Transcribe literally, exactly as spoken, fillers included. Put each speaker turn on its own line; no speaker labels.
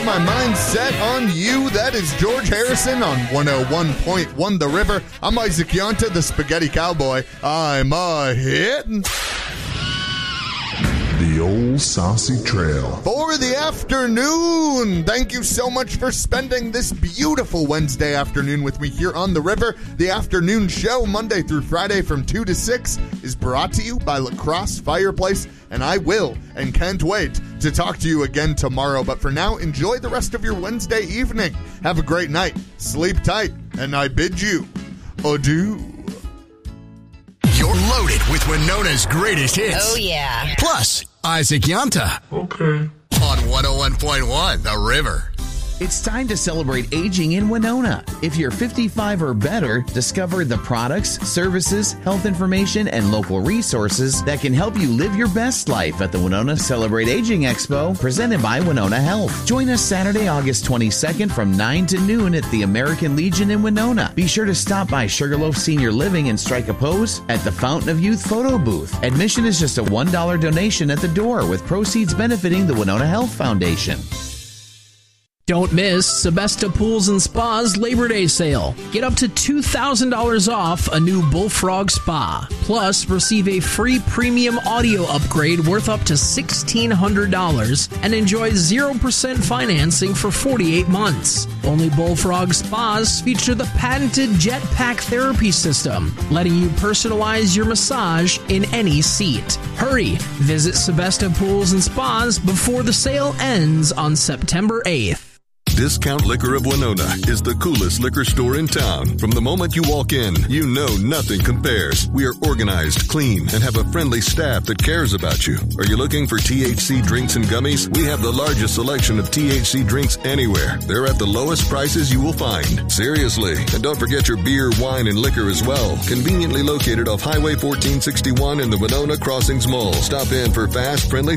got my mind set on you. That is George Harrison on one oh one point one The River. I'm Isaac Yonta, the Spaghetti Cowboy. I'm a hittin'.
The Old Saucy Trail.
For the afternoon. Thank you so much for spending this beautiful Wednesday afternoon with me here on the river. The afternoon show, Monday through Friday from two to six, is brought to you by La Crosse Fireplace, and I will and can't wait to talk to you again tomorrow. But for now, enjoy the rest of your Wednesday evening. Have a great night. Sleep tight, and I bid you adieu.
You're loaded with Winona's greatest hits.
Oh, yeah.
Plus, Isaac Yonta.
Okay.
On one oh one point one The River.
It's time to celebrate aging in Winona. If you're fifty-five or better, discover the products, services, health information, and local resources that can help you live your best life at the Winona Celebrate Aging Expo, presented by Winona Health. Join us Saturday, August twenty-second from nine to noon at the American Legion in Winona. Be sure to stop by Sugarloaf Senior Living and strike a pose at the Fountain of Youth photo booth. Admission is just a one dollar donation at the door, with proceeds benefiting the Winona Health Foundation.
Don't miss Sebesta Pools and Spas Labor Day sale. Get up to two thousand dollars off a new Bullfrog Spa. Plus, receive a free premium audio upgrade worth up to sixteen hundred dollars and enjoy zero percent financing for forty-eight months. Only Bullfrog Spas feature the patented Jetpack therapy system, letting you personalize your massage in any seat. Hurry! Visit Sebesta Pools and Spas before the sale ends on September eighth.
Discount Liquor of Winona is the coolest liquor store in town. From the moment you walk in, you know nothing compares. We are organized, clean, and have a friendly staff that cares about you. Are you looking for T H C drinks and gummies? We have the largest selection of T H C drinks anywhere. They're at the lowest prices you will find. Seriously. And don't forget your beer, wine, and liquor as well. Conveniently located off Highway fourteen sixty-one in the Winona Crossings Mall. Stop in for fast, friendly